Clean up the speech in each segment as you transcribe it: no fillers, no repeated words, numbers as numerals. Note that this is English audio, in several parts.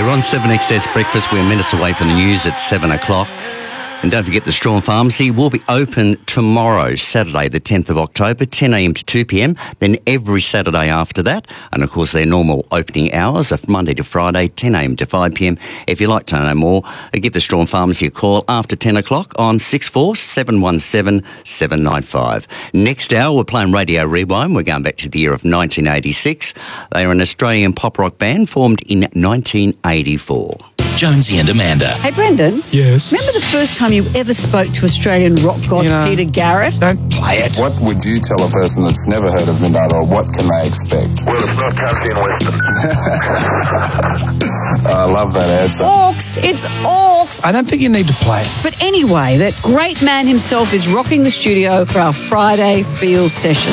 You're on 7XS Breakfast. We're minutes away from the news at 7 o'clock. And don't forget the Strawn Pharmacy will be open tomorrow, Saturday the 10th of October, 10 a.m. to 2 p.m, then every Saturday after that. And of course their normal opening hours are Monday to Friday, 10 a.m. to 5 p.m. If you'd like to know more, give the Strawn Pharmacy a call after 10 o'clock on 64 717 795. Next hour, we're playing Radio Rewind. We're going back to the year of 1986. They are an Australian pop rock band formed in 1984. Jonesy and Amanda. Hey, Brendan. Yes? Remember the first time you ever spoke to Australian rock god Peter Garrett? Don't play it. What would you tell a person that's never heard of Midnight Oil? What can they expect? Well, it's not country and western. I love that answer. Orcs. It's Orcs. I don't think you need to play it. But anyway, that great man himself is rocking the studio for our Friday Feels session.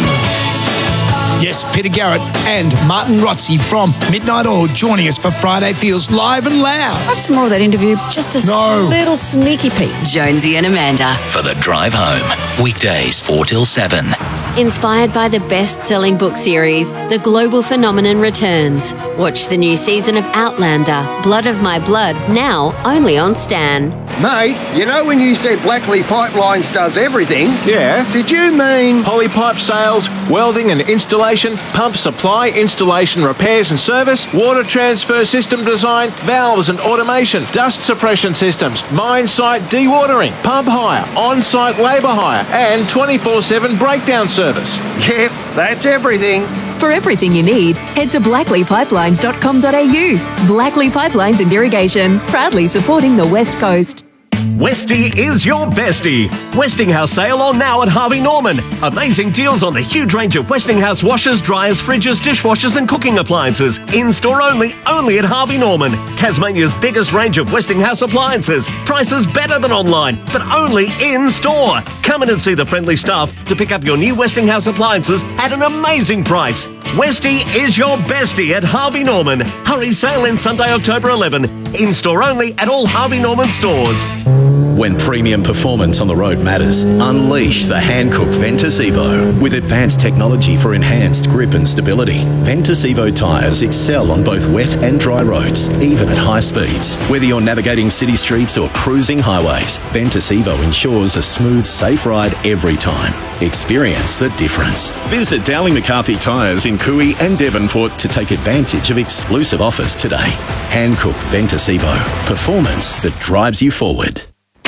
Yes, Peter Garrett and Martin Rotzi from Midnight Oil joining us for Friday Feels live and loud. Have some more of that interview. Just a little sneaky peek. Jonesy and Amanda. For the drive home. Weekdays 4 till 7. Inspired by the best-selling book series, The Global Phenomenon returns. Watch the new season of Outlander, Blood of My Blood, now only on Stan. Mate, you know when you said Blackley Pipelines does everything? Yeah. Did you mean Polypipe sales, welding and installation, pump supply, installation, repairs and service, water transfer system design, valves and automation, dust suppression systems, mine site dewatering, pump hire, on-site labour hire, and 24/7 breakdown service? Yep, that's everything. For everything you need, head to blackleypipelines.com.au. Blackley Pipelines and Irrigation, proudly supporting the West Coast. Westie is your bestie. Westinghouse sale on now at Harvey Norman. Amazing deals on the huge range of Westinghouse washers, dryers, fridges, dishwashers and cooking appliances. In-store only at Harvey Norman. Tasmania's biggest range of Westinghouse appliances. Prices better than online, but only in-store. Come in and see the friendly staff to pick up your new Westinghouse appliances at an amazing price. Westie is your bestie at Harvey Norman. Hurry, sale in Sunday, October 11. In-store only at all Harvey Norman stores. When premium performance on the road matters, unleash the hand-cooked Ventus Evo. With advanced technology for enhanced grip and stability, Ventus Evo tyres excel on both wet and dry roads, even at high speeds. Whether you're navigating city streets or cruising highways, Ventus Evo ensures a smooth, safe ride every time. Experience the difference. Visit Dowling McCarthy Tyres in Cooey and Devonport to take advantage of exclusive offers today. Hand-cooked Ventus Evo. Performance that drives you forward.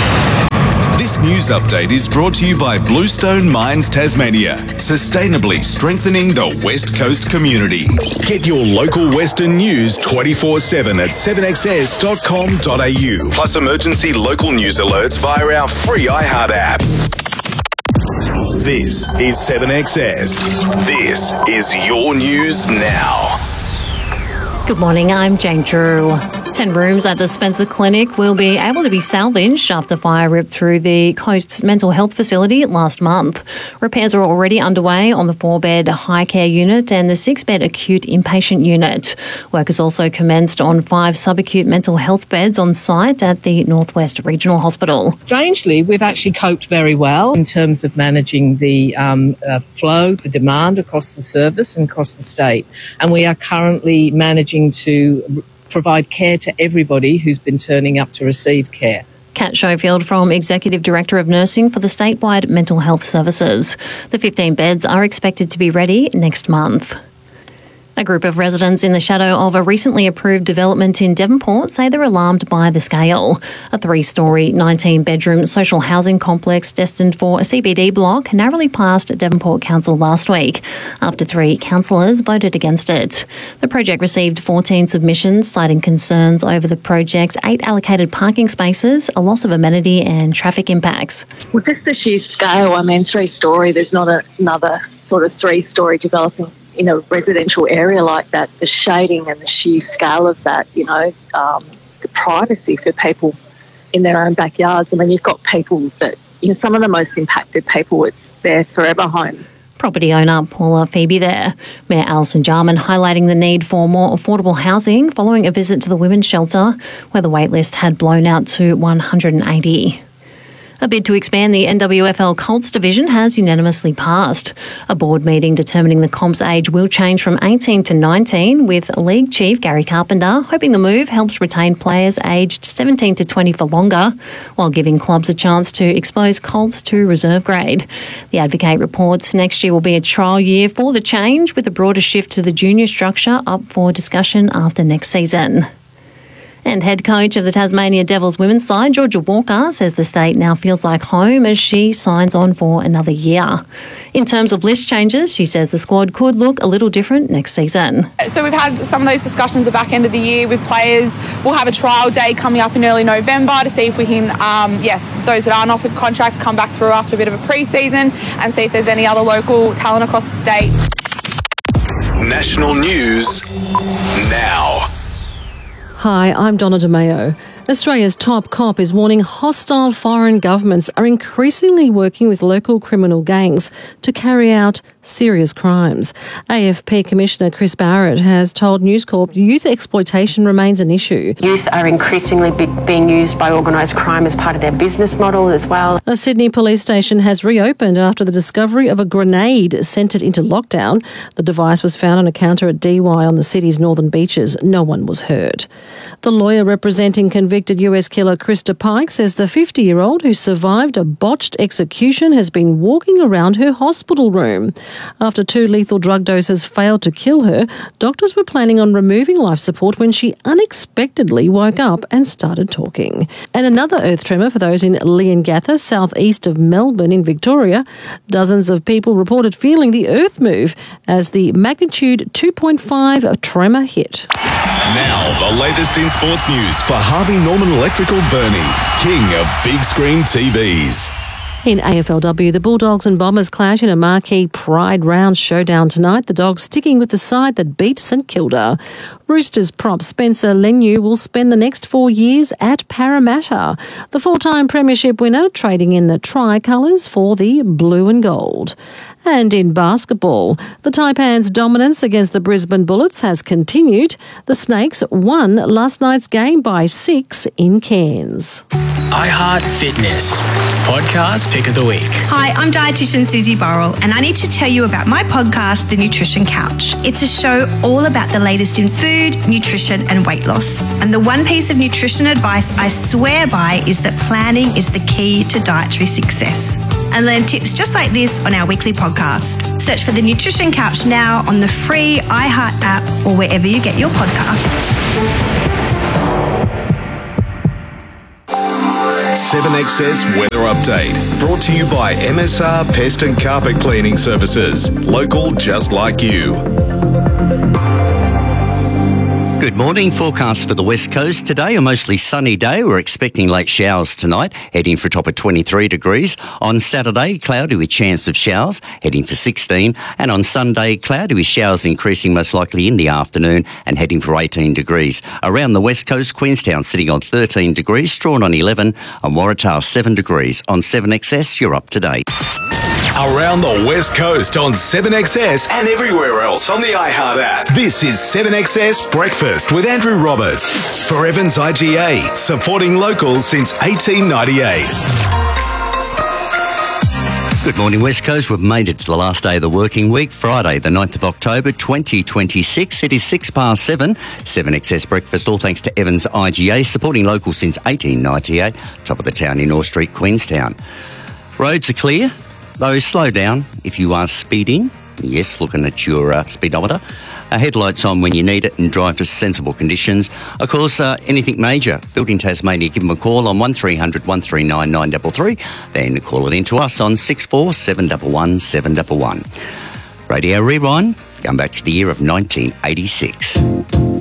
This news update is brought to you by Bluestone Mines Tasmania, sustainably strengthening the West Coast community. Get your local Western news 24/7 at 7xs.com.au, plus emergency local news alerts via our free iHeart app. This is 7XS. This is your news now. Good morning, I'm Jane Drew. 10 rooms at the Spencer Clinic will be able to be salvaged after fire ripped through the Coast's mental health facility last month. Repairs are already underway on the 4-bed high care unit and the 6-bed acute inpatient unit. Work has also commenced on 5 subacute mental health beds on site at the Northwest Regional Hospital. Strangely, we've actually coped very well in terms of managing the flow, the demand across the service and across the state. And we are currently managing to provide care to everybody who's been turning up to receive care. Kat Schofield from Executive Director of Nursing for the statewide mental health services. The 15 beds are expected to be ready next month. A group of residents in the shadow of a recently approved development in Devonport say they're alarmed by the scale. A 3-storey, 19-bedroom social housing complex destined for a CBD block narrowly passed Devonport Council last week after 3 councillors voted against it. The project received 14 submissions citing concerns over the project's 8 allocated parking spaces, a loss of amenity and traffic impacts. Well, just the sheer scale, 3-storey, there's not another sort of 3-storey developing in a residential area like that. The shading and the sheer scale of that, the privacy for people in their own backyards. You've got people that, some of the most impacted people, it's their forever home. Property owner Paula Phoebe there. Mayor Alison Jarman highlighting the need for more affordable housing following a visit to the women's shelter where the waitlist had blown out to 180. A bid to expand the NWFL Colts division has unanimously passed. A board meeting determining the comp's age will change from 18 to 19, with League Chief Gary Carpenter hoping the move helps retain players aged 17 to 20 for longer, while giving clubs a chance to expose Colts to reserve grade. The Advocate reports next year will be a trial year for the change, with a broader shift to the junior structure up for discussion after next season. And head coach of the Tasmania Devils women's side, Georgia Walker, says the state now feels like home as she signs on for another year. In terms of list changes, she says the squad could look a little different next season. So we've had some of those discussions at the back end of the year with players. We'll have a trial day coming up in early November to see if we can, those that aren't offered contracts come back through after a bit of a pre-season and see if there's any other local talent across the state. National news now. Hi, I'm Donna DeMeo. Australia's top cop is warning hostile foreign governments are increasingly working with local criminal gangs to carry out serious crimes. AFP Commissioner Chris Barrett has told News Corp youth exploitation remains an issue. Youth are increasingly being used by organised crime as part of their business model as well. A Sydney police station has reopened after the discovery of a grenade sent it into lockdown. The device was found on a counter at DY on the city's northern beaches. No one was hurt. The lawyer representing convicted US killer Krista Pike says the 50-year-old who survived a botched execution has been walking around her hospital room. After 2 lethal drug doses failed to kill her, doctors were planning on removing life support when she unexpectedly woke up and started talking. And another earth tremor for those in Leongatha, southeast of Melbourne in Victoria. Dozens of people reported feeling the earth move as the magnitude 2.5 tremor hit. Now, the latest in sports news for Harvey Norman Electrical Burnie, king of big screen TVs. In AFLW, the Bulldogs and Bombers clash in a marquee Pride Round showdown tonight, the Dogs sticking with the side that beat St Kilda. Roosters prop Spencer Leniu will spend the next 4 years at Parramatta. The 4-time premiership winner trading in the tricolours for the blue and gold. And in basketball, the Taipans' dominance against the Brisbane Bullets has continued. The Snakes won last night's game by 6 in Cairns. iHeart Fitness, podcast pick of the week. Hi, I'm dietitian Susie Burrell, and I need to tell you about my podcast, The Nutrition Couch. It's a show all about the latest in food, nutrition, and weight loss. And the one piece of nutrition advice I swear by is that planning is the key to dietary success. And learn tips just like this on our weekly podcast. Search for The Nutrition Couch now on the free iHeart app or wherever you get your podcasts. 7XS Weather Update, brought to you by MSR Pest and Carpet Cleaning Services. Local just like you. Good morning. Forecast for the West Coast today. A mostly sunny day. We're expecting late showers tonight, heading for a top of 23 degrees. On Saturday, cloudy with chance of showers, heading for 16. And on Sunday, cloudy with showers increasing most likely in the afternoon and heading for 18 degrees. Around the West Coast, Queenstown sitting on 13 degrees, Strawn on 11, and Waratah 7 degrees. On 7XS, you're up to date. Around the West Coast on 7XS and everywhere else on the iHeart app. This is 7XS Breakfast with Andrew Roberts for Evans IGA, supporting locals since 1898. Good morning, West Coast. We've made it to the last day of the working week, Friday, the 9th of October, 2026. It is 7:06. 7XS Breakfast, all thanks to Evans IGA, supporting locals since 1898. Top of the town in North Street, Queenstown. Roads are clear. Though slow down if you are speeding. Yes, looking at your speedometer. Headlights on when you need it and drive for sensible conditions. Of course, anything major, Building Tasmania, give them a call on 1300 139 933. Then call it in to us on 64 711 711. Radio Rewind, going back to the year of 1986.